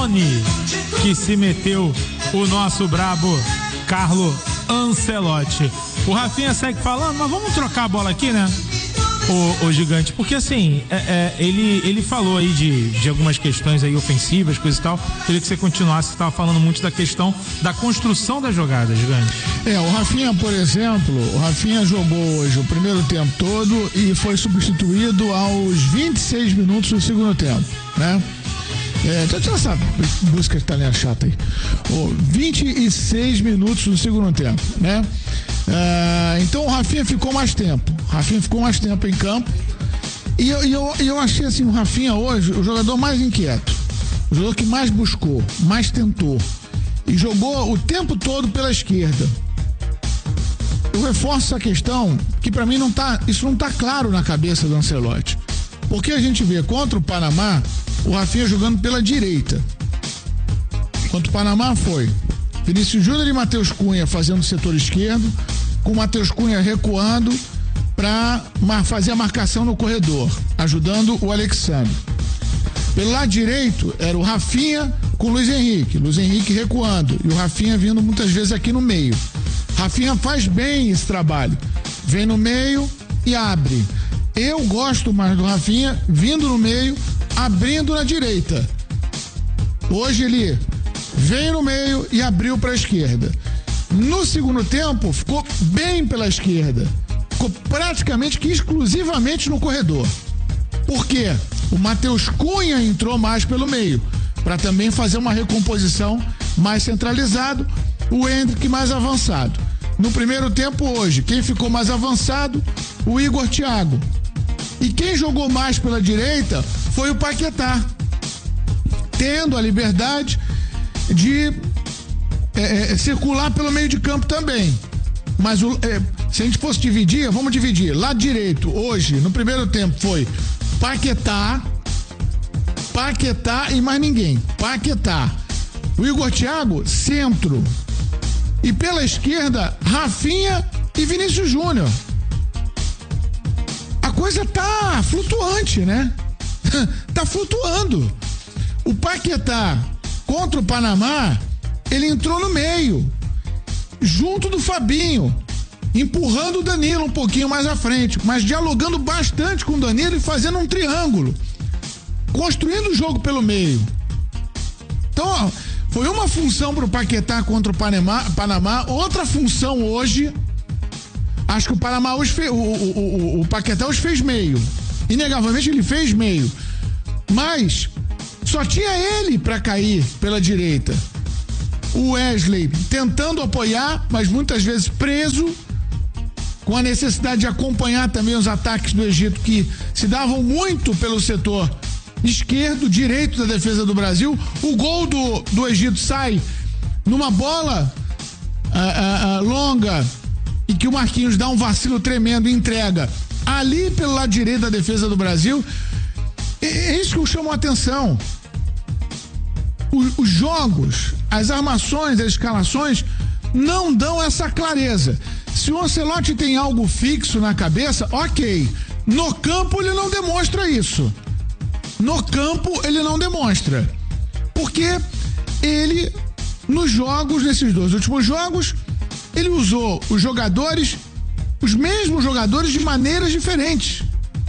Zone que se meteu o nosso brabo Carlo Ancelotti. O Rafinha segue falando, mas vamos trocar a bola aqui, né? O gigante, porque assim, ele falou aí de algumas questões aí ofensivas, coisa e tal. Queria que você continuasse, você estava falando muito da questão da construção da jogada, gigante. O Rafinha, por exemplo, jogou hoje o primeiro tempo todo e foi substituído aos 26 minutos do segundo tempo, né? Deixa eu tirar essa música italiana chata aí. 26 minutos do segundo tempo, né? Então o Rafinha ficou mais tempo. Em campo. E eu achei assim, o Rafinha hoje, o jogador mais inquieto. O jogador que mais buscou, mais tentou. E jogou o tempo todo pela esquerda. Eu reforço essa questão que pra mim isso não tá claro na cabeça do Ancelotti. Porque a gente vê contra o Panamá, o Rafinha jogando pela direita. Contra o Panamá foi Vinícius Júnior e Matheus Cunha fazendo o setor esquerdo, com o Matheus Cunha recuando para fazer a marcação no corredor, ajudando o Alexandre. Pelo lado direito era o Rafinha com o Luiz Henrique recuando e o Rafinha vindo muitas vezes aqui no meio. Rafinha faz bem esse trabalho, vem no meio e abre. Eu gosto mais do Rafinha vindo no meio, abrindo na direita. Hoje ele veio no meio e abriu para a esquerda. No segundo tempo, ficou bem pela esquerda. Ficou praticamente que exclusivamente no corredor. Por quê? O Matheus Cunha entrou mais pelo meio, para também fazer uma recomposição mais centralizado, o Hendrick mais avançado. No primeiro tempo hoje, quem ficou mais avançado? O Igor Thiago. E quem jogou mais pela direita foi o Paquetá, tendo a liberdade de circular pelo meio de campo também. Mas se a gente fosse dividir, vamos dividir. Lado direito, hoje, no primeiro tempo, foi Paquetá e mais ninguém. Paquetá. O Igor Thiago, centro. E pela esquerda, Rafinha e Vinícius Júnior. A coisa tá flutuante, né? Tá flutuando. O Paquetá contra o Panamá, ele entrou no meio, junto do Fabinho, empurrando o Danilo um pouquinho mais à frente, mas dialogando bastante com o Danilo e fazendo um triângulo, construindo o jogo pelo meio. Então, foi uma função pro Paquetá contra o Panamá, outra função hoje. Acho que o Panamá hoje o Paquetá hoje fez meio. Inegavelmente ele fez meio. Mas só tinha ele para cair pela direita. O Wesley tentando apoiar, mas muitas vezes preso, com a necessidade de acompanhar também os ataques do Egito, que se davam muito pelo setor esquerdo, direito da defesa do Brasil. O gol do Egito sai numa bola longa e que o Marquinhos dá um vacilo tremendo e entrega ali pelo lado direito da defesa do Brasil. É isso que eu chamo a atenção. Os jogos, as armações, as escalações não dão essa clareza. Se o Ancelotti tem algo fixo na cabeça, ok. No campo ele não demonstra isso. No campo ele não demonstra. Porque ele, nos jogos, nesses dois últimos jogos, ele usou os mesmos jogadores de maneiras diferentes.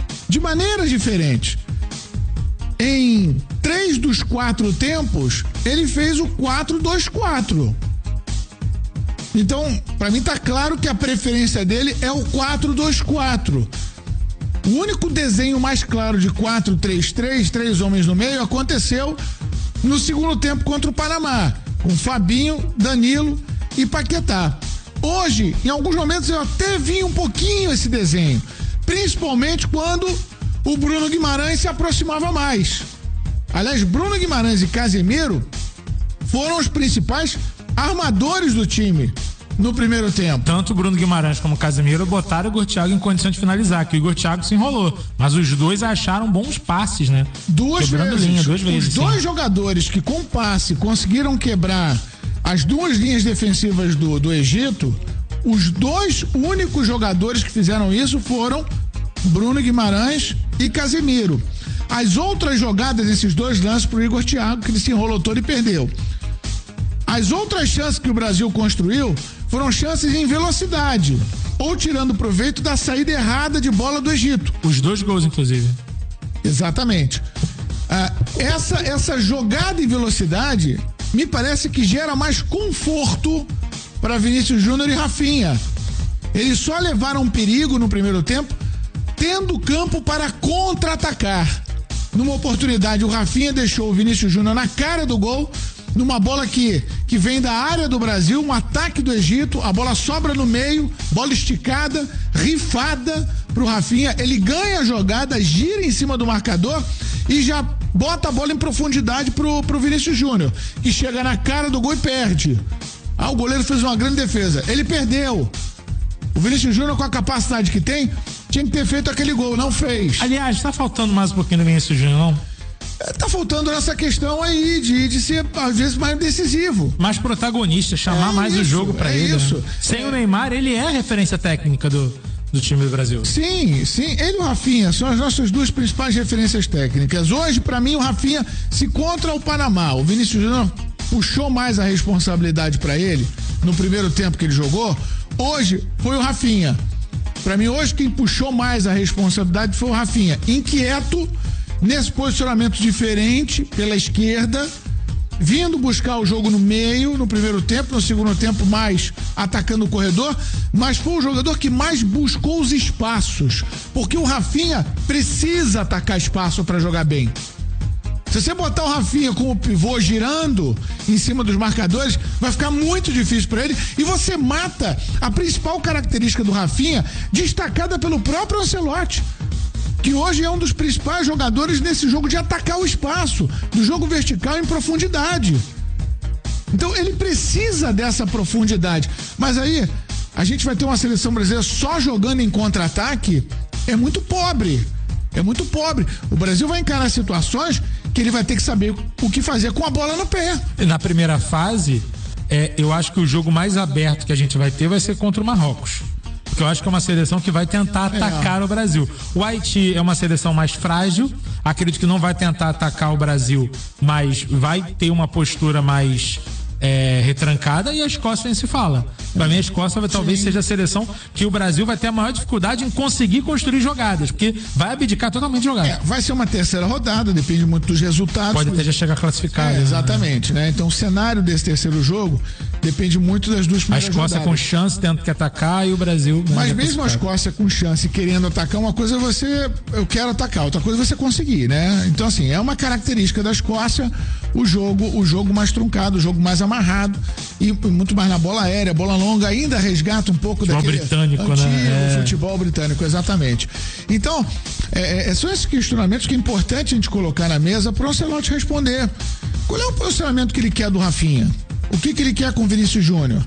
Em 3 dos 4 tempos, ele fez o 4-2-4. Então, pra mim tá claro que a preferência dele é o 4-2-4. O único desenho mais claro de 4-3-3, 3 homens no meio, aconteceu no segundo tempo contra o Panamá, com Fabinho, Danilo e Paquetá. Hoje, em alguns momentos, eu até vi um pouquinho esse desenho, principalmente quando o Bruno Guimarães se aproximava mais. Aliás, Bruno Guimarães e Casemiro foram os principais armadores do time no primeiro tempo. Tanto o Bruno Guimarães como o Casemiro botaram o Igor Thiago em condição de finalizar, que o Igor Thiago se enrolou, mas os dois acharam bons passes, né? Duas vezes. Os dois jogadores que com passe conseguiram quebrar as duas linhas defensivas do Egito, os dois únicos jogadores que fizeram isso foram Bruno Guimarães e Casemiro. as outras jogadas desses dois lances pro Igor Thiago, que ele se enrolou todo e perdeu. As outras chances que o Brasil construiu foram chances em velocidade, ou tirando proveito da saída errada de bola do Egito. Os 2 gols, inclusive. Exatamente. Essa jogada em velocidade me parece que gera mais conforto para Vinícius Júnior e Rafinha. Eles só levaram perigo no primeiro tempo, tendo campo para contra-atacar. Numa oportunidade, o Rafinha deixou o Vinícius Júnior na cara do gol, numa bola que vem da área do Brasil, um ataque do Egito, a bola sobra no meio, bola esticada, rifada pro Rafinha, ele ganha a jogada, gira em cima do marcador e já bota a bola em profundidade pro Vinícius Júnior, que chega na cara do gol e perde. O goleiro fez uma grande defesa, ele perdeu. O Vinícius Júnior, com a capacidade que tem, tinha que ter feito aquele gol, não fez. Aliás, tá faltando mais um pouquinho do Vinícius Júnior, não? Tá faltando essa questão aí de ser, às vezes, mais decisivo. Mais protagonista, chamar mais o jogo pra ele. Isso. Né? Sem o Neymar, ele é a referência técnica do time do Brasil. Sim. Ele e o Rafinha são as nossas 2 principais referências técnicas. Hoje, pra mim, o Rafinha, se contra o Panamá, o Vinícius Júnior puxou mais a responsabilidade pra ele no primeiro tempo que ele jogou, hoje foi o Rafinha. Pra mim, hoje, quem puxou mais a responsabilidade foi o Rafinha. Inquieto, nesse posicionamento diferente, pela esquerda, vindo buscar o jogo no meio, no primeiro tempo, no segundo tempo mais atacando o corredor, mas foi o jogador que mais buscou os espaços, porque o Rafinha precisa atacar espaço para jogar bem. Se você botar o Rafinha com o pivô girando em cima dos marcadores, vai ficar muito difícil para ele e você mata a principal característica do Rafinha, destacada pelo próprio Ancelotti, que hoje é um dos principais jogadores nesse jogo de atacar o espaço, do jogo vertical em profundidade. Então ele precisa dessa profundidade. Mas aí, a gente vai ter uma seleção brasileira só jogando em contra-ataque, é muito pobre. É muito pobre. O Brasil vai encarar situações que ele vai ter que saber o que fazer com a bola no pé. Na primeira fase, eu acho que o jogo mais aberto que a gente vai ter vai ser contra o Marrocos. Porque eu acho que é uma seleção que vai tentar atacar o Brasil. O Haiti é uma seleção mais frágil, acredito que não vai tentar atacar o Brasil, mas vai ter uma postura mais retrancada, e a Escócia nem se fala. Pra mim, a Escócia talvez seja a seleção que o Brasil vai ter a maior dificuldade em conseguir construir jogadas, porque vai abdicar totalmente de jogada. Vai ser uma terceira rodada, depende muito dos resultados. Pode até já chegar classificado. Exatamente, né? Então o cenário desse terceiro jogo depende muito das 2 primeiras rodadas. A Escócia com chance, tendo que atacar, e o Brasil... Mas mesmo a Escócia com chance, querendo atacar, uma coisa é eu quero atacar, outra coisa é você conseguir, né? Então assim, é uma característica da Escócia o jogo mais truncado, o jogo mais amarrado e muito mais na bola aérea, bola longa, ainda resgata um pouco daquele britânico, antigo, né? Futebol britânico, exatamente. Então, são esses questionamentos que é importante a gente colocar na mesa para o Ancelotti responder. Qual é o posicionamento que ele quer do Rafinha? O que ele quer com o Vinícius Júnior?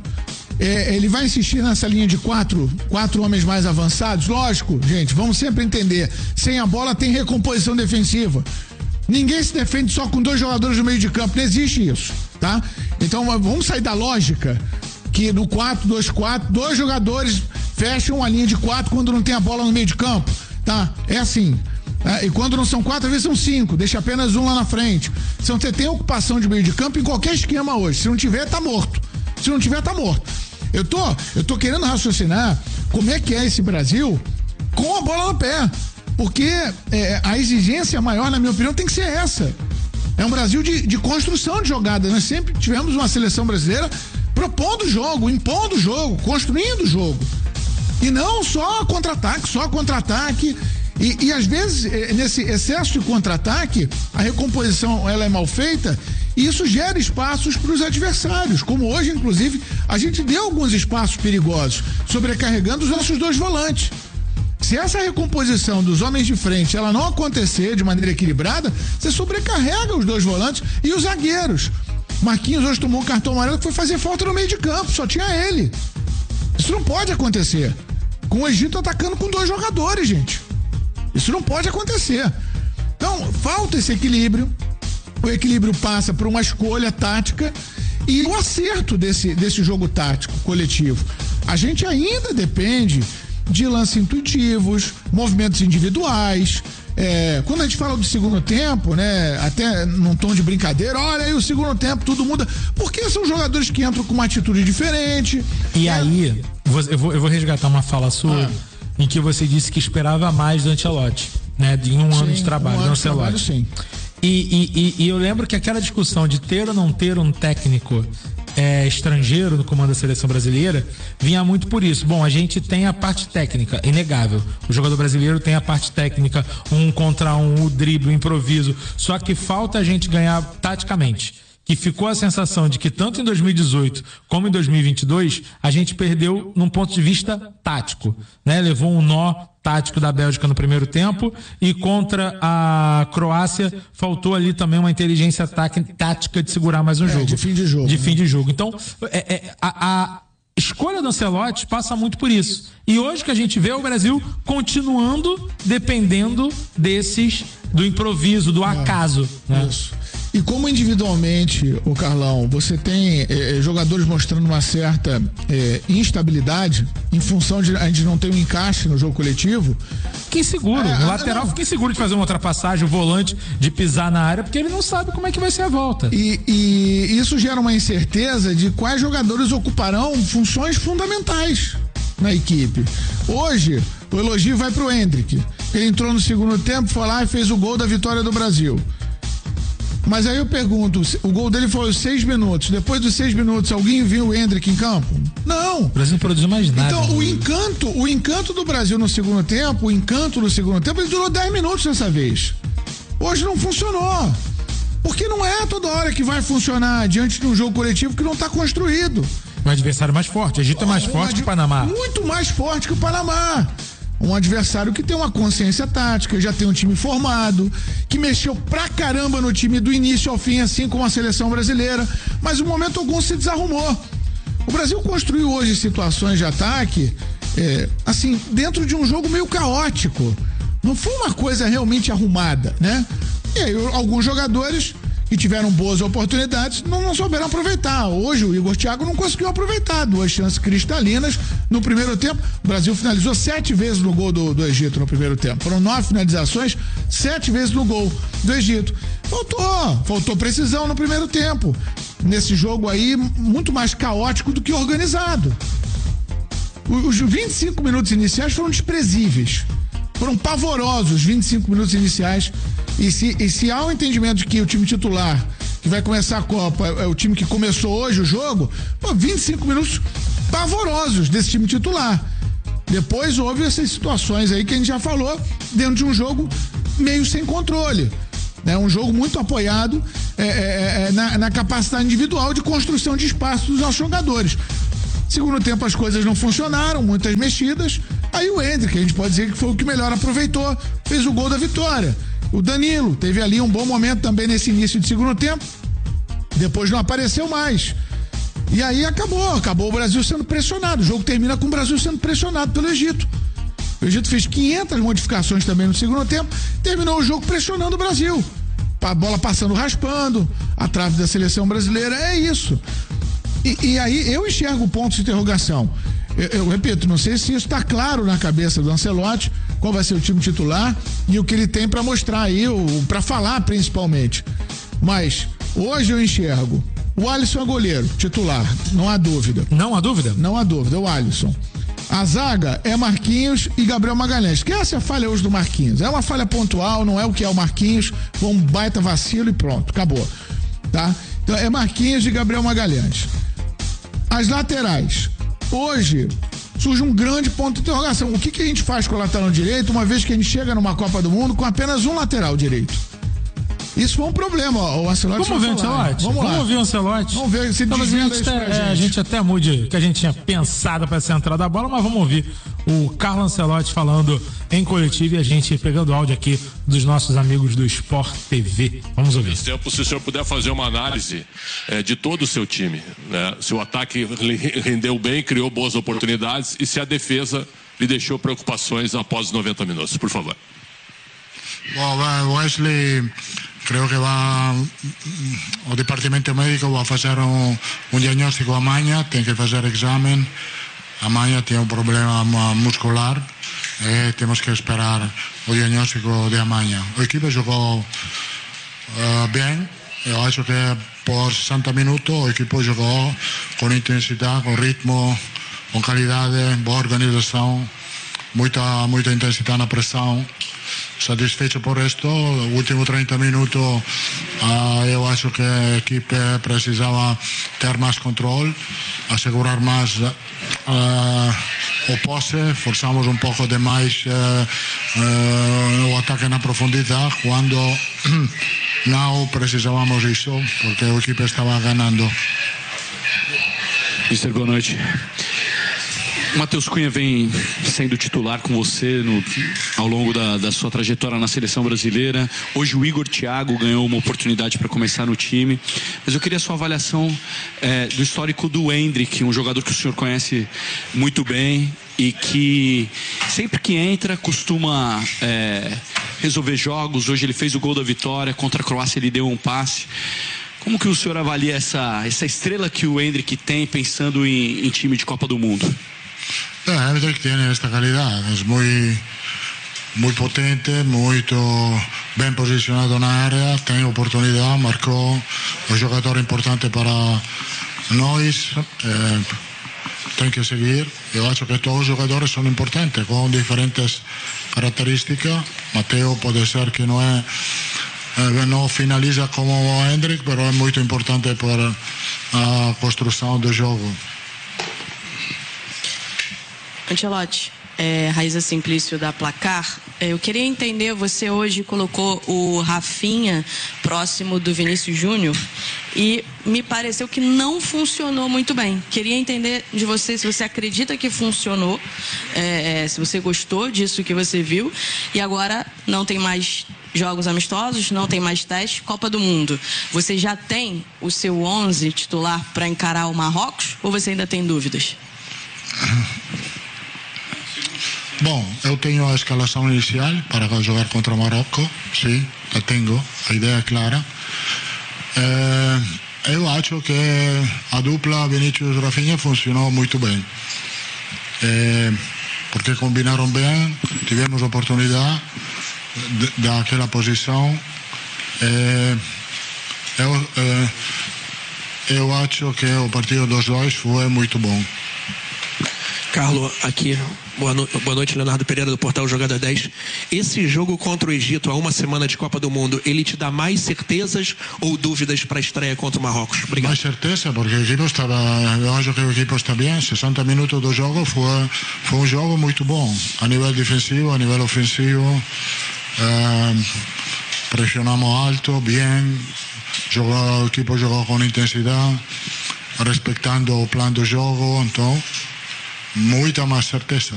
Ele vai insistir nessa linha de quatro homens mais avançados? Lógico, gente, vamos sempre entender. Sem a bola tem recomposição defensiva. Ninguém se defende só com 2 jogadores no meio de campo, não existe isso, tá? Então vamos sair da lógica que no 4-2-4, 2 jogadores fecham a linha de 4 quando não tem a bola no meio de campo, tá? É assim. E quando não são 4, às vezes são 5, deixa apenas um lá na frente. Se você tem ocupação de meio de campo em qualquer esquema hoje, se não tiver, tá morto. Se não tiver, tá morto. Eu tô querendo raciocinar como é que é esse Brasil com a bola no pé. Porque a exigência maior, na minha opinião, tem que ser essa. É um Brasil de construção de jogada. Nós sempre tivemos uma seleção brasileira propondo o jogo, impondo o jogo, construindo o jogo. E não só contra-ataque. E às vezes, nesse excesso de contra-ataque, a recomposição ela é mal feita e isso gera espaços para os adversários. Como hoje, inclusive, a gente deu alguns espaços perigosos, sobrecarregando os nossos 2 volantes. Se essa recomposição dos homens de frente ela não acontecer de maneira equilibrada, você sobrecarrega os 2 volantes e os zagueiros. Marquinhos hoje tomou um cartão amarelo que foi fazer falta no meio de campo, só tinha ele. Isso não pode acontecer. Com o Egito atacando com 2 jogadores, gente. Isso não pode acontecer. Então, falta esse equilíbrio. O equilíbrio passa por uma escolha tática e o acerto desse jogo tático coletivo. A gente ainda depende de lances intuitivos, movimentos individuais, quando a gente fala do segundo tempo, né, até num tom de brincadeira, olha aí o segundo tempo, tudo muda, porque são jogadores que entram com uma atitude diferente. E aí, eu vou resgatar uma fala sua, em que você disse que esperava mais do Ancelotti, né, de um ano de trabalho do Ancelotti. Sim. E eu lembro que aquela discussão de ter ou não ter um técnico estrangeiro no comando da seleção brasileira vinha muito por isso. Bom, a gente tem a parte técnica, inegável. O jogador brasileiro tem a parte técnica, 1 contra 1, o drible, o improviso. Só que falta a gente ganhar taticamente. Que ficou a sensação de que tanto em 2018 como em 2022 a gente perdeu num ponto de vista tático, né? Levou um nó tático da Bélgica no primeiro tempo e contra a Croácia faltou ali também uma inteligência tática de segurar mais um jogo. De fim de jogo. De fim de jogo. Então, a escolha do Ancelotti passa muito por isso. E hoje que a gente vê o Brasil continuando dependendo do improviso, do acaso, né? Isso. E como individualmente, o Carlão, você tem jogadores mostrando uma certa instabilidade em função de a gente não ter um encaixe no jogo coletivo. Fica inseguro, o lateral fica inseguro de fazer uma ultrapassagem, o volante de pisar na área, porque ele não sabe como é que vai ser a volta. E isso gera uma incerteza de quais jogadores ocuparão funções fundamentais na equipe. Hoje, o elogio vai pro Endrick. Ele entrou no segundo tempo, foi lá e fez o gol da vitória do Brasil. Mas aí eu pergunto, o gol dele foi aos 6 minutos. Depois dos 6 minutos, alguém viu o Endrick em campo? Não. O Brasil não produziu mais nada. Então, o encanto do Brasil no segundo tempo, ele durou 10 minutos dessa vez. Hoje não funcionou. Porque não é toda hora que vai funcionar diante de um jogo coletivo que não está construído. Um adversário mais forte. O Egito é mais forte que o Panamá. Muito mais forte que o Panamá. Um adversário que tem uma consciência tática, já tem um time formado, que mexeu pra caramba no time do início ao fim, assim como a seleção brasileira, mas em momento algum se desarrumou. O Brasil construiu hoje situações de ataque, assim, dentro de um jogo meio caótico. Não foi uma coisa realmente arrumada, né? E aí alguns jogadores que tiveram boas oportunidades não souberam aproveitar. Hoje o Igor Thiago não conseguiu aproveitar 2 chances cristalinas no primeiro tempo. O Brasil finalizou 7 vezes no gol do Egito no primeiro tempo. Foram 9 finalizações, 7 vezes no gol do Egito. Faltou precisão no primeiro tempo. Nesse jogo aí, muito mais caótico do que organizado. Os 25 minutos iniciais foram desprezíveis. Foram pavorosos os 25 minutos iniciais. E se há um entendimento de que o time titular que vai começar a Copa é o time que começou hoje o jogo, 25 minutos pavorosos desse time titular. Depois houve essas situações aí que a gente já falou, dentro de um jogo meio sem controle, né? Um jogo muito apoiado na capacidade individual de construção de espaço dos nossos jogadores. Segundo tempo as coisas não funcionaram, muitas mexidas. Aí o Endrick, a gente pode dizer que foi o que melhor aproveitou, fez o gol da vitória. O Danilo teve ali um bom momento também nesse início de segundo tempo, depois não apareceu mais. E aí acabou o Brasil sendo pressionado. O jogo termina com o Brasil sendo pressionado pelo Egito. O Egito fez 500 modificações também no segundo tempo, terminou o jogo pressionando o Brasil. A bola passando, raspando, a trave da seleção brasileira, é isso. E aí eu enxergo pontos de interrogação. Eu repito, não sei se isso está claro na cabeça do Ancelotti, qual vai ser o time titular e o que ele tem para mostrar aí, para falar principalmente. Mas hoje eu enxergo o Alisson é goleiro, titular, não há dúvida. Não há dúvida? Não há dúvida, o Alisson. A zaga é Marquinhos e Gabriel Magalhães. Que essa é a falha hoje do Marquinhos. É uma falha pontual, não é o que é o Marquinhos, foi um baita vacilo e pronto, acabou. Tá? Então é Marquinhos e Gabriel Magalhães. As laterais. Hoje surge um grande ponto de interrogação. O que a gente faz com o lateral direito, uma vez que a gente chega numa Copa do Mundo com apenas um lateral direito? Isso foi um problema, o Ancelotti. Vamos ver o Ancelotti. Vamos ouvir o Ancelotti. Vamos ver se desvenda isso pra gente. A gente até mude o que a gente tinha pensado para essa entrada da bola, mas vamos ouvir o Carlo Ancelotti falando em coletivo e a gente pegando áudio aqui dos nossos amigos do Sport TV. Vamos ouvir. Nesse tempo, se o senhor puder fazer uma análise de todo o seu time, né? Se o ataque rendeu bem, criou boas oportunidades e se a defesa lhe deixou preocupações após os 90 minutos, por favor. Bom, Wesley, creo que o departamento médico va a fazer un diagnóstico amanhã, tem que fazer exame. Amanhã tem um problema muscular, temos que esperar o diagnóstico de amanhã. A equipe jogou bem. Eu acho que por 60 minutos a equipe jogou com intensidade, com ritmo, com qualidade, boa organização, muita intensidade na pressão. Satisfeito por isto, últimos 30 minutos eu acho que a equipe precisava ter mais controle, assegurar mais o posse, forçamos um pouco demais o ataque na profundidade, quando não precisávamos disso, porque a equipe estava ganhando. Mister, boa noite. Matheus Cunha vem sendo titular com você ao longo da sua trajetória na seleção brasileira. Hoje o Igor Thiago ganhou uma oportunidade para começar no time. Mas eu queria a sua avaliação do histórico do Endrick, um jogador que o senhor conhece muito bem e que sempre que entra costuma resolver jogos. Hoje ele fez o gol da vitória, contra a Croácia ele deu um passe. Como que o senhor avalia essa estrela que o Endrick tem pensando em time de Copa do Mundo? Endrick tiene esta calidad, es muy potente, muy bien posicionado na área, tem oportunidade, marcou, um jogador importante para nós, tem que seguir. Eu acho que todos os jogadores são importantes, com diferentes características. Mateo pode ser que não finaliza como o Endrick, mas é muito importante para a construção do jogo. Ancelotti, Raíza Simplício da Placar. Eu queria entender, você hoje colocou o Rafinha próximo do Vinícius Júnior e me pareceu que não funcionou muito bem. Queria entender de você se você acredita que funcionou, se você gostou disso que você viu, e agora não tem mais jogos amistosos, não tem mais testes, Copa do Mundo. Você já tem o seu 11 titular para encarar o Marrocos ou você ainda tem dúvidas? Bom, eu tenho a escalação inicial para jogar contra o Marrocos, sim, a tenho, a ideia é clara. Eu acho que a dupla Vinícius e Rafinha funcionou muito bem, porque combinaram bem, tivemos oportunidade daquela posição. Eu acho que o partido dos dois foi muito bom. Carlos, aqui, boa noite, Leonardo Pereira do Portal Jogada 10. Esse jogo contra o Egito, a uma semana de Copa do Mundo, ele te dá mais certezas ou dúvidas para a estreia contra o Marrocos? Obrigado. Mais certeza, porque o equipe estava, eu acho que o equipe está bem. 60 minutos do jogo foi um jogo muito bom, a nível defensivo, a nível ofensivo. Pressionamos alto, bem, o equipe jogou com intensidade, respeitando o plano do jogo, então muita mais certeza.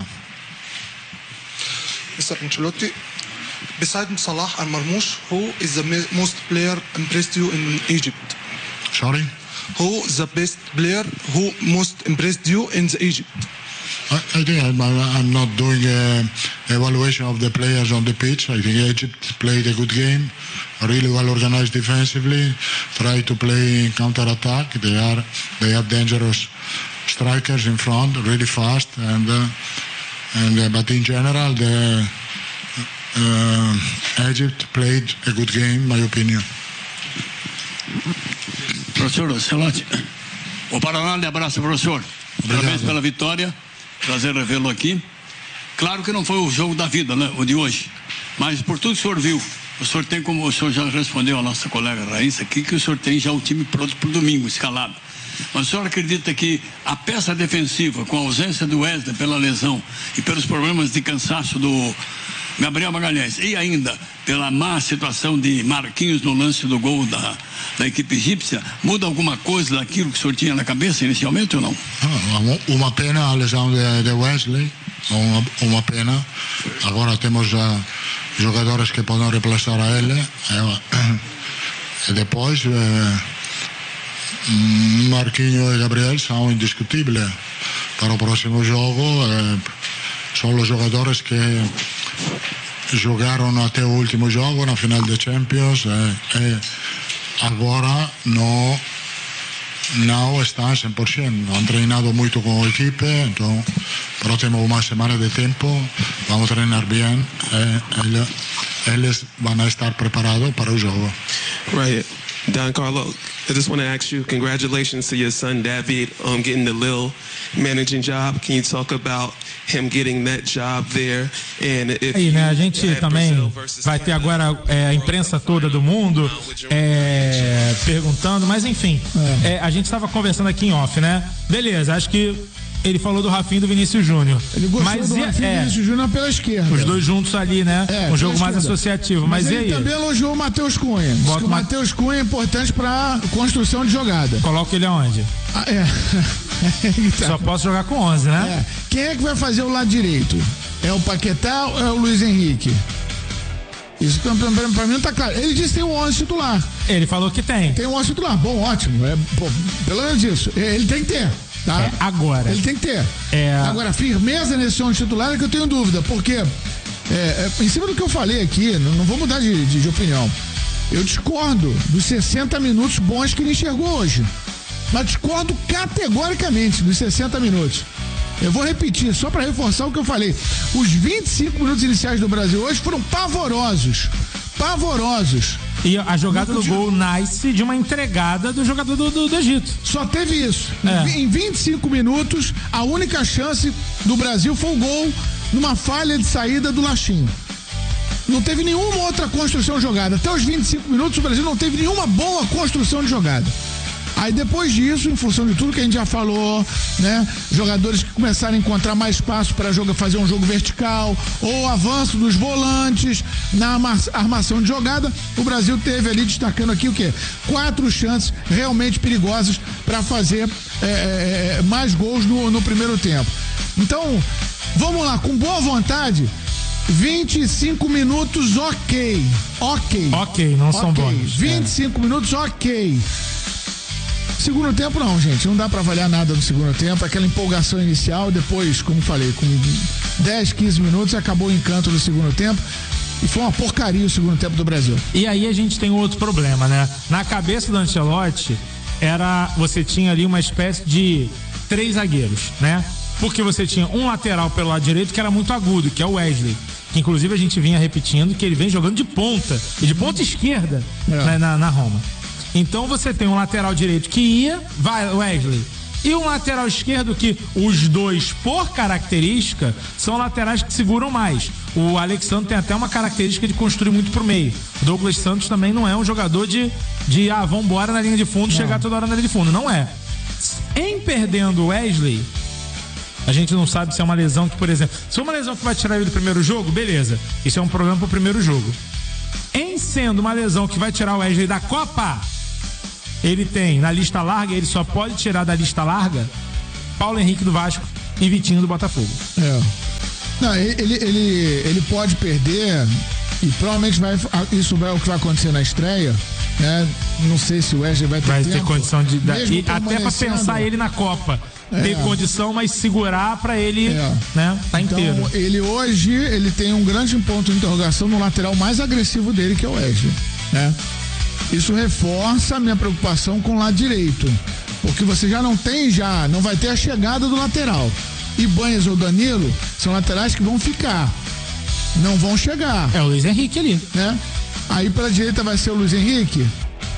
Mr. Ancelotti, besides Salah and Marmoush, who is the most player impressed you in Egypt? Sorry? Who is the best player who most impressed you in Egypt? I think I'm not doing evaluation of the players on the pitch. I think Egypt played a good game, really well organized defensively, try to play counter-attack. They have dangerous strikers in front, really fast, but in general, Egypt played a good game, in my opinion. Professor Ancelotti, o Paraná lhe abraça, professor. Parabéns pela vitória, prazer revê-lo aqui. Claro que não foi o jogo da vida, né, o de hoje, mas por tudo que o senhor viu, o senhor tem, como o senhor já respondeu a nossa colega Raíssa aqui, que o senhor tem já o time pronto para o domingo, escalado. Mas o senhor acredita que a peça defensiva, com a ausência do Wesley pela lesão e pelos problemas de cansaço do Gabriel Magalhães e ainda pela má situação de Marquinhos no lance do gol da equipe egípcia, muda alguma coisa daquilo que o senhor tinha na cabeça inicialmente ou não? Uma pena a lesão de Wesley, uma pena. Agora temos jogadores que podem reemplaçar a ele. E depois Marquinhos e Gabriel são indiscutíveis para o próximo jogo. São os jogadores que jogaram até o último jogo na final de Champions e agora não estão 100%. Não han treinado muito com a equipe, então pero tenemos una semana de tiempo, vamos a treinar bien, ellos van a estar preparados para el juego. Right. Don Carlo, I just want to ask you, congratulations to your son David on getting the Lille managing job. Can you talk about him getting that job there? And if aí, né, a gente também vai ter agora a imprensa toda do mundo perguntando, mas enfim, a gente estava conversando aqui em off, né? Beleza, acho que ele falou do Rafinha e do Vinícius Júnior. Ele gostou do Rafinha e Vinícius Júnior pela esquerda. Os dois juntos ali, né? Um jogo mais associativo. Mas e aí? Ele também elogiou o Matheus Cunha. Diz que o Matheus Cunha é importante para construção de jogada. Coloca ele aonde? Só posso jogar com 11, né? Quem é que vai fazer o lado direito? É o Paquetá ou é o Luiz Henrique? Isso pra mim não tá claro. Ele disse que tem um 11 titular. Ele falou que tem. Tem um 11 titular. Bom, ótimo. Pelo menos isso. Ele tem que ter. Tá? Agora. Ele tem que ter. Agora, firmeza nesse 11 titular é que eu tenho dúvida, porque em cima do que eu falei aqui, não vou mudar de opinião. Eu discordo dos 60 minutos bons que ele enxergou hoje. Mas discordo categoricamente dos 60 minutos. Eu vou repetir, só para reforçar o que eu falei. Os 25 minutos iniciais do Brasil hoje foram pavorosos. Pavorosos. E a jogada do gol nasce de uma entregada do jogador do Egito. Só teve isso. Em 25 minutos, a única chance do Brasil foi o gol numa falha de saída do Lachin. Não teve nenhuma outra construção de jogada. Até os 25 minutos, o Brasil não teve nenhuma boa construção de jogada. Aí depois disso, em função de tudo que a gente já falou, né? Jogadores que começaram a encontrar mais espaço para fazer um jogo vertical, ou avanço dos volantes na armação de jogada, o Brasil teve ali, destacando aqui o quê? 4 chances realmente perigosas para fazer mais gols no primeiro tempo. Então, vamos lá, com boa vontade, 25 minutos ok, não são bons. 25 minutos ok. Segundo tempo não, gente, não dá pra avaliar nada no segundo tempo, aquela empolgação inicial, depois, como falei, com 10, 15 minutos acabou o encanto do segundo tempo e foi uma porcaria o segundo tempo do Brasil. E aí a gente tem outro problema, né? Na cabeça do Ancelotti, você tinha ali uma espécie de 3 zagueiros, né? Porque você tinha um lateral pelo lado direito que era muito agudo, que é o Wesley, que inclusive a gente vinha repetindo que ele vem jogando de ponta, e de ponta esquerda na Roma. Então você tem um lateral direito que vai Wesley, e um lateral esquerdo que os dois, por característica, são laterais que seguram mais. O Alexandre tem até uma característica de construir muito pro meio. O Douglas Santos também não é um jogador de vambora na linha de fundo, chegar toda hora na linha de fundo. Não é. Em perdendo o Wesley, a gente não sabe se é uma lesão que, por exemplo, se é uma lesão que vai tirar ele do primeiro jogo, beleza. Isso é um problema pro primeiro jogo. Em sendo uma lesão que vai tirar o Wesley da Copa, ele tem na lista larga, ele só pode tirar da lista larga Paulo Henrique do Vasco e Vitinho do Botafogo. Não, ele pode perder e provavelmente isso vai o que vai acontecer na estreia, né? Não sei se o Wesley vai ter condição de dar, e até para pensar ele na Copa. Ter condição, mas segurar para ele, né? Tá inteiro. Então, ele hoje, ele tem um grande ponto de interrogação no lateral mais agressivo dele, que é o Wesley, né? Isso reforça a minha preocupação com o lado direito, porque você não vai ter a chegada do lateral. Ibanez ou Danilo são laterais que vão ficar, não vão chegar. É o Luiz Henrique ali, né? Aí pela direita vai ser o Luiz Henrique.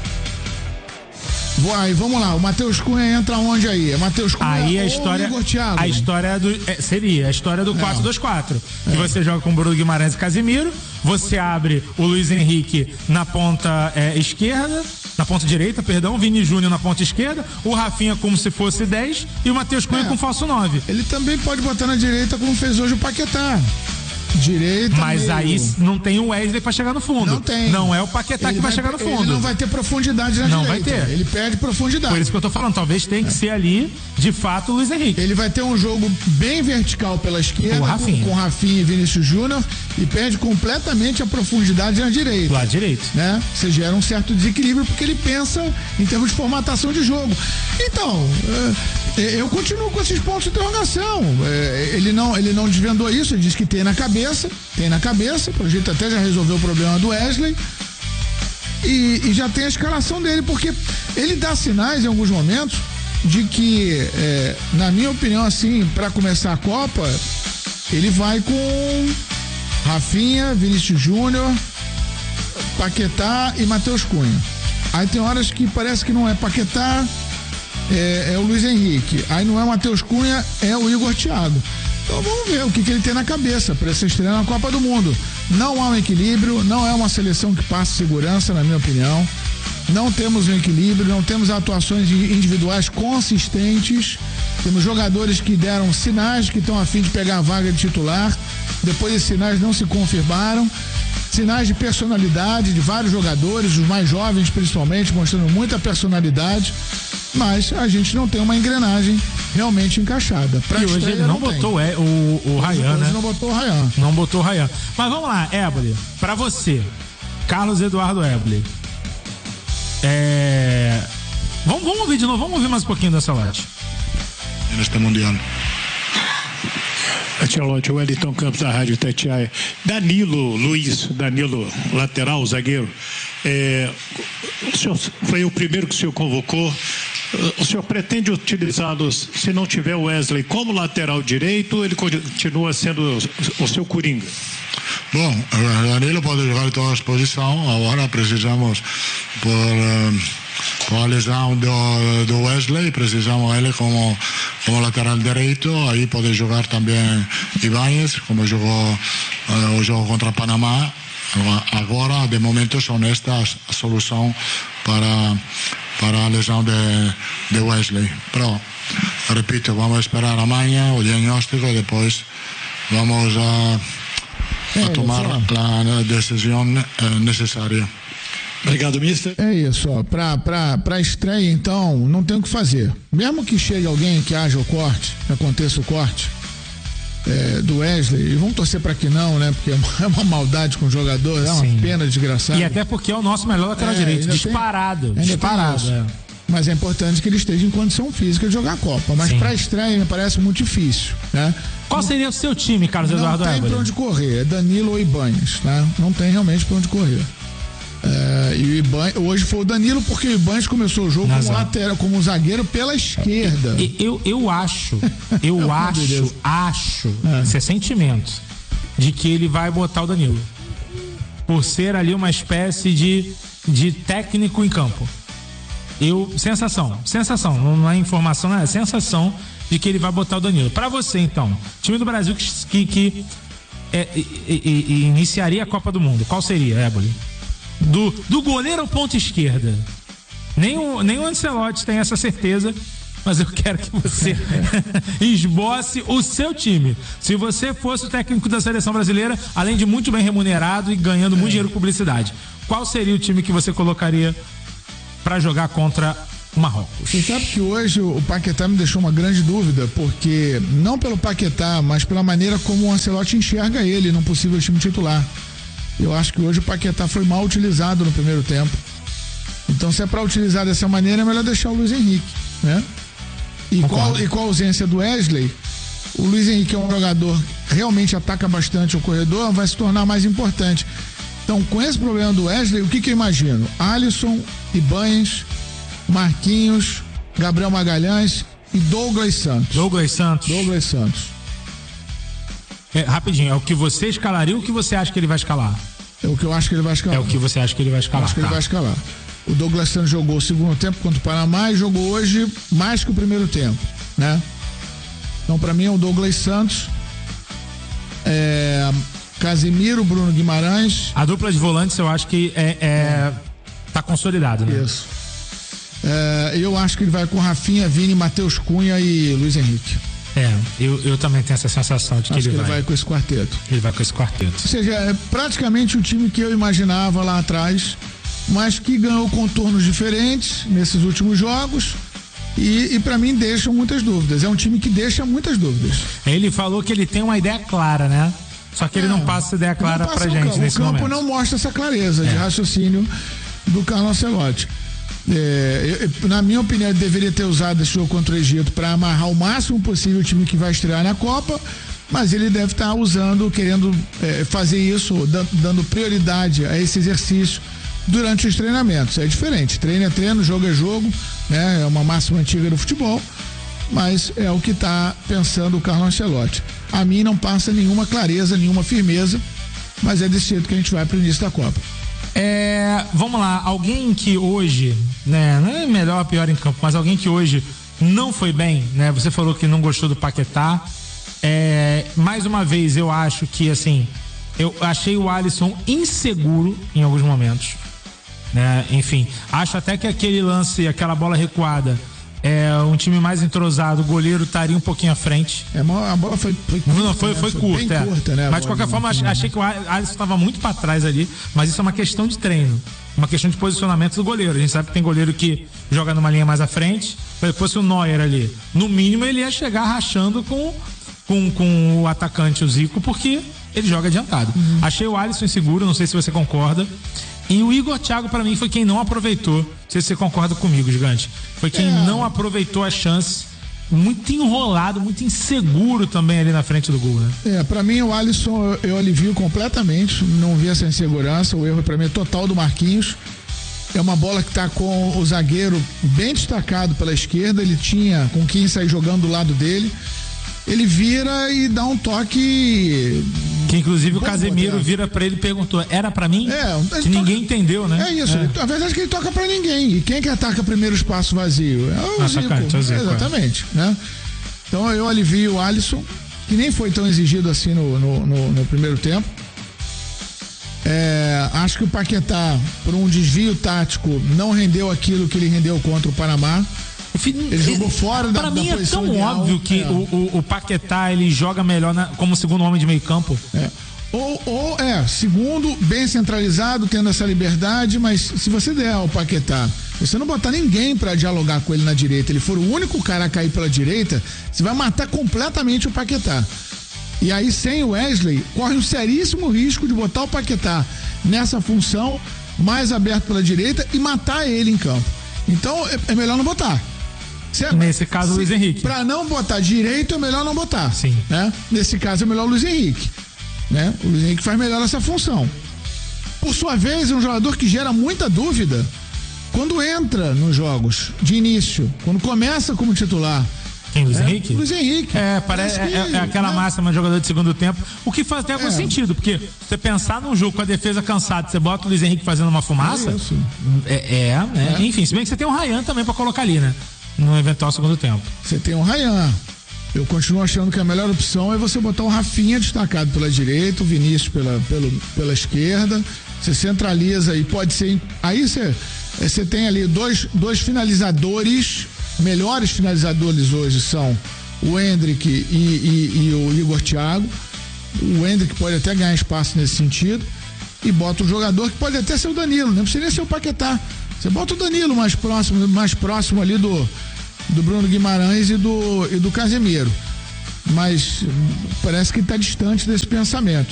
Aí, vamos lá, o Matheus Cunha entra onde aí? É Matheus Cunha aí ou Igor Thiago? A história seria a história do 4-2-4, que você joga com Bruno Guimarães e Casimiro, você abre o Luiz Henrique na ponta esquerda, na ponta direita, Vini Júnior na ponta esquerda, o Rafinha como se fosse 10 e o Matheus Cunha com falso 9. Ele também pode botar na direita como fez hoje o Paquetá. Direita, mas meio. Aí não tem o Wesley pra chegar no fundo. Não tem. Não é o Paquetá que vai chegar no fundo. Ele não vai ter profundidade na direita. Não vai ter. Ele perde profundidade. Por isso que eu tô falando, talvez tenha que ser ali, de fato, o Luiz Henrique. Ele vai ter um jogo bem vertical pela esquerda, com Rafinha e Vinícius Júnior, e perde completamente a profundidade na direita. Lá direito. Né? Você gera um certo desequilíbrio porque ele pensa em termos de formatação de jogo. Então, eu continuo com esses pontos de interrogação. Ele não desvendou isso, ele disse que tem na cabeça, o projeto até já resolveu o problema do Wesley e já tem a escalação dele, porque ele dá sinais em alguns momentos de que, na minha opinião, assim, para começar a Copa, ele vai com Rafinha, Vinícius Júnior, Paquetá e Matheus Cunha. Aí tem horas que parece que não é Paquetá, é o Luiz Henrique. Aí não é Matheus Cunha, é o Igor Thiago. Então vamos ver o que ele tem na cabeça para essa estreia na Copa do Mundo. Não há um equilíbrio, não é uma seleção que passa segurança, na minha opinião. Não temos um equilíbrio, não temos atuações individuais consistentes. Temos jogadores que deram sinais que estão a fim de pegar a vaga de titular. Depois esses sinais não se confirmaram. Sinais de personalidade de vários jogadores, os mais jovens principalmente, mostrando muita personalidade. Mas a gente não tem uma engrenagem realmente encaixada. E hoje ele não botou o Ryan, né? Não botou o Ryan. Não botou o Ryan. Mas vamos lá, Éboli, pra você, Carlos Eduardo Éboli. Vamos ouvir de novo, vamos ouvir mais um pouquinho dessa lote. Neste Mundial. Ancelotti, Wellington Campos da Rádio Itatiaia. Danilo, lateral, zagueiro. O senhor foi o primeiro que o senhor convocou. O senhor pretende utilizá-los, se não tiver o Wesley, como lateral direito, ou ele continua sendo o seu coringa? Bom, Danilo pode jogar em todas as posições. Agora precisamos, por a lesão do Wesley, precisamos ele como lateral direito. Aí pode jogar também Ibáñez, como jogou o jogo contra Panamá. Agora, de momento, são estas a solução para a lesão de Wesley. Pero, repito, vamos esperar amanhã o diagnóstico e depois vamos a tomar a decisão necessária. Obrigado, mister. É isso, ó. Pra estreia, então, não tem o que fazer. Mesmo que chegue alguém que haja o corte, que aconteça o corte do Wesley, e vamos torcer pra que não, né? Porque é uma maldade com o jogador, é uma pena desgraçada. E até porque é o nosso melhor lateral direito, disparado. Mas é importante que ele esteja em condição física de jogar a Copa. Mas pra estreia me parece muito difícil, né? Qual seria o seu time, Carlos Eduardo Éboli? Não tem pra onde correr, é Danilo ou Ibáñez, né? Não tem realmente pra onde correr. E o Ibáñez, hoje foi o Danilo, porque o Ibáñez começou o jogo como lateral, como zagueiro pela esquerda. Eu acho, esse é sentimento de que ele vai botar o Danilo, por ser ali uma espécie de técnico em campo. Sensação, não é informação, não é sensação de que ele vai botar o Danilo. Pra você, então, time do Brasil que iniciaria a Copa do Mundo, qual seria, Éboli? Do goleiro ao ponta esquerda. Nem o Ancelotti tem essa certeza, mas eu quero que você esboce o seu time. Se você fosse o técnico da seleção brasileira, além de muito bem remunerado e ganhando muito dinheiro com publicidade, qual seria o time que você colocaria para jogar contra o Marrocos? Você sabe que hoje o Paquetá me deixou uma grande dúvida, porque não pelo Paquetá, mas pela maneira como o Ancelotti enxerga ele num possível time titular. Eu acho que hoje o Paquetá foi mal utilizado no primeiro tempo. Então, se é para utilizar dessa maneira, é melhor deixar o Luiz Henrique, né? E com a ausência do Wesley, o Luiz Henrique é um jogador que realmente ataca bastante o corredor, vai se tornar mais importante. Então, com esse problema do Wesley, o que eu imagino? Alisson, Ibáñez, Marquinhos, Gabriel Magalhães e Douglas Santos. Rapidinho, é o que você escalaria ou o que você acha que ele vai escalar? É o que eu acho que ele vai escalar. É o que você acha que ele vai escalar. Acho que ele vai escalar. O Douglas Santos jogou o segundo tempo contra o Panamá e jogou hoje mais que o primeiro tempo, né? Então, pra mim, é o Douglas Santos, Casimiro, Bruno Guimarães. A dupla de volantes eu acho que tá consolidado, né? Isso. Eu acho que ele vai com Rafinha, Vini, Matheus Cunha e Luiz Henrique. Eu também tenho essa sensação de que ele vai com esse quarteto. Ele vai com esse quarteto. Ou seja, é praticamente o time que eu imaginava lá atrás, mas que ganhou contornos diferentes nesses últimos jogos e para mim deixam muitas dúvidas. É um time que deixa muitas dúvidas. Ele falou que ele tem uma ideia clara, né? Só que ele não passa essa ideia clara pra gente nesse momento. O campo não mostra essa clareza de raciocínio do Carlo Ancelotti. Na minha opinião, ele deveria ter usado esse jogo contra o Egito para amarrar o máximo possível o time que vai estrear na Copa, mas ele deve estar usando, querendo fazer isso, dando prioridade a esse exercício durante os treinamentos. É diferente, treino é treino, jogo é jogo, né? É uma máxima antiga do futebol, mas é o que está pensando o Carlo Ancelotti. A mim não passa nenhuma clareza, nenhuma firmeza, mas é desse jeito que a gente vai para o início da Copa. Vamos lá, alguém que hoje, né, não é melhor ou pior em campo, mas alguém que hoje não foi bem, né? Você falou que não gostou do Paquetá. Mais uma vez, eu acho que, assim, eu achei o Alisson inseguro em alguns momentos, né? Enfim, acho até que aquele lance, aquela bola recuada, um time mais entrosado, o goleiro estaria um pouquinho à frente. A bola foi curta, curta, né? Mas de qualquer forma, achei que o Alisson estava muito para trás ali, mas isso é uma questão de treino, uma questão de posicionamento do goleiro. A gente sabe que tem goleiro que joga numa linha mais à frente. Se fosse o Neuer ali, no mínimo ele ia chegar rachando com o atacante, o Zico, porque ele joga adiantado. Achei o Alisson inseguro, não sei se você concorda. E o Igor Thiago, pra mim, foi quem não aproveitou. Não sei se você concorda comigo, Gigante. Foi quem não aproveitou a chance. Muito enrolado, muito inseguro também ali na frente do gol, né? Pra mim, o Alisson, eu alivio completamente. Não vi essa insegurança. O erro, pra mim, é total do Marquinhos. É uma bola que tá com o zagueiro bem destacado pela esquerda. Ele tinha com quem sair jogando do lado dele. Ele vira e dá um toque. Que inclusive o Casemiro vira pra ele e perguntou: era pra mim? Que ninguém entendeu, né? É isso. A verdade é que ele toca pra ninguém. E quem que ataca primeiro o espaço vazio? É o Zico. Exatamente, né? Então eu alivio o Alisson, que nem foi tão exigido assim no primeiro tempo. Acho que o Paquetá, por um desvio tático, não rendeu aquilo que ele rendeu contra o Panamá. Ele jogou fora da posição. Pra mim é tão ideal. óbvio que o Paquetá, ele joga melhor como segundo homem de meio campo. Segundo, bem centralizado, tendo essa liberdade, mas se você der ao Paquetá, você não botar ninguém pra dialogar com ele na direita, ele for o único cara a cair pela direita, você vai matar completamente o Paquetá. E aí, sem o Wesley, corre um seríssimo risco de botar o Paquetá nessa função, mais aberto pela direita, e matar ele em campo. Então, é melhor não botar. Nesse caso, o Luiz Henrique. Pra não botar direito, é melhor não botar. Sim. Né? Nesse caso, é melhor o Luiz Henrique. Né? O Luiz Henrique faz melhor essa função. Por sua vez, é um jogador que gera muita dúvida quando entra nos jogos de início, quando começa como titular. Quem, Luiz Henrique? Luiz Henrique. Parece aquela máxima de jogador de segundo tempo, o que faz até algum sentido, porque você pensar num jogo com a defesa cansada, você bota o Luiz Henrique fazendo uma fumaça, enfim, se bem que você tem um Ryan também pra colocar ali, né? No eventual segundo tempo. Você tem um Ryan. Eu continuo achando que a melhor opção é você botar o Rafinha destacado pela direita, o Vinícius pela esquerda. Você centraliza e pode ser. Aí você tem ali dois finalizadores. Melhores finalizadores hoje são o Endrick e o Igor Thiago. O Endrick pode até ganhar espaço nesse sentido. E bota um jogador que pode até ser o Danilo, não precisa nem ser o Paquetá. Você bota o Danilo mais próximo ali do Bruno Guimarães e do Casemiro. Mas parece que está distante desse pensamento.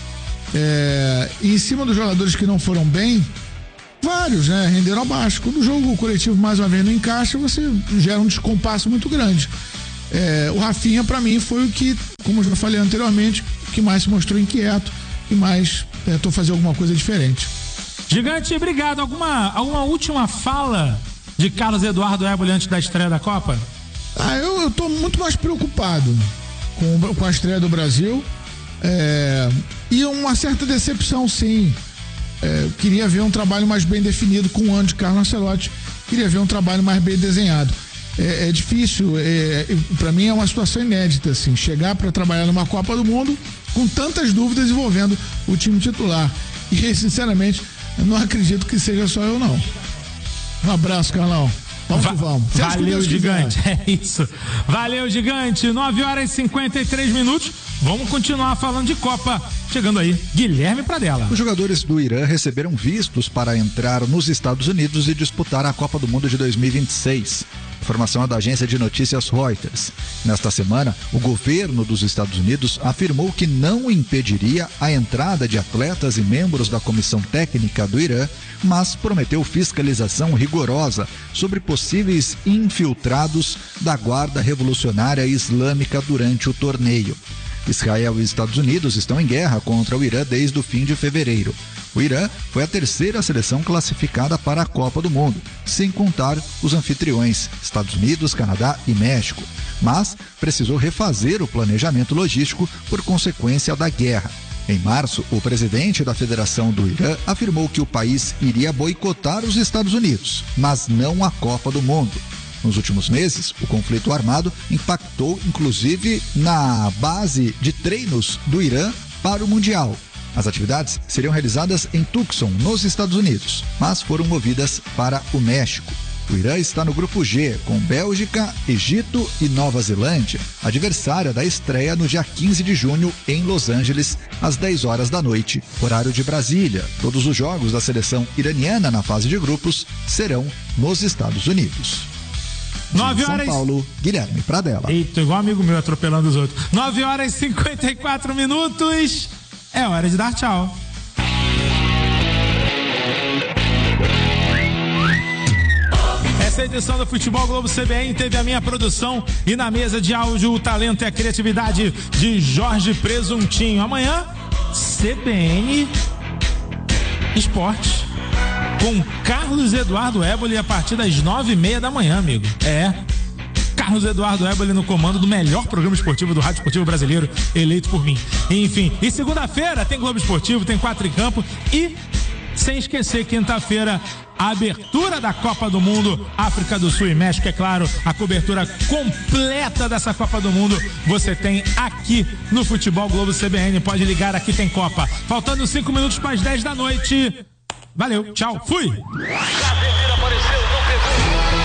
E em cima dos jogadores que não foram bem, vários, né, renderam abaixo. Quando o jogo coletivo mais uma vez não encaixa, você gera um descompasso muito grande. O Rafinha, para mim, foi o que, como eu já falei anteriormente, que mais se mostrou inquieto e mais tentou fazer alguma coisa diferente. Gigante, obrigado. Alguma última fala de Carlos Eduardo Éboli antes da estreia da Copa? Eu tô muito mais preocupado com a estreia do Brasil e uma certa decepção, sim. Queria ver um trabalho mais bem definido com o ano de Carlo Ancelotti. Queria ver um trabalho mais bem desenhado. É difícil, para mim é uma situação inédita, assim, chegar para trabalhar numa Copa do Mundo com tantas dúvidas envolvendo o time titular. E, sinceramente, eu não acredito que seja só eu, não. Um abraço, Carlão. Vamos que vamos. Valeu, Gigante. É isso. Valeu, Gigante. 9h53. Vamos continuar falando de Copa. Chegando aí, Guilherme Pradella. Os jogadores do Irã receberam vistos para entrar nos Estados Unidos e disputar a Copa do Mundo de 2026. Informação é da agência de notícias Reuters. Nesta semana, o governo dos Estados Unidos afirmou que não impediria a entrada de atletas e membros da comissão técnica do Irã, mas prometeu fiscalização rigorosa sobre possíveis infiltrados da Guarda Revolucionária Islâmica durante o torneio. Israel e Estados Unidos estão em guerra contra o Irã desde o fim de fevereiro. O Irã foi a terceira seleção classificada para a Copa do Mundo, sem contar os anfitriões, Estados Unidos, Canadá e México, mas precisou refazer o planejamento logístico por consequência da guerra. Em março, o presidente da Federação do Irã afirmou que o país iria boicotar os Estados Unidos, mas não a Copa do Mundo. Nos últimos meses, o conflito armado impactou inclusive na base de treinos do Irã para o Mundial. As atividades seriam realizadas em Tucson, nos Estados Unidos, mas foram movidas para o México. O Irã está no grupo G, com Bélgica, Egito e Nova Zelândia, adversária da estreia no dia 15 de junho em Los Angeles, às 10 horas da noite, horário de Brasília. Todos os jogos da seleção iraniana na fase de grupos serão nos Estados Unidos. 9 São horas... Paulo, Guilherme Pradella. Eita, igual amigo meu atropelando os outros. 9 horas e 54 minutos. É hora de dar tchau. Essa edição do Futebol Globo CBN teve a minha produção e na mesa de áudio o talento e a criatividade de Jorge Presuntinho. Amanhã, CBN Esporte com Carlos Eduardo Éboli a partir das 9h30 da manhã, amigo. Carlos Eduardo Éboli no comando do melhor programa esportivo do Rádio Esportivo Brasileiro, eleito por mim. Enfim, e segunda-feira tem Globo Esportivo, tem 4 em campo e, sem esquecer, quinta-feira, a abertura da Copa do Mundo, África do Sul e México, é claro, a cobertura completa dessa Copa do Mundo você tem aqui no Futebol Globo CBN. Pode ligar, aqui tem Copa. Faltando 5 minutos para as 10 da noite. Valeu, tchau, fui!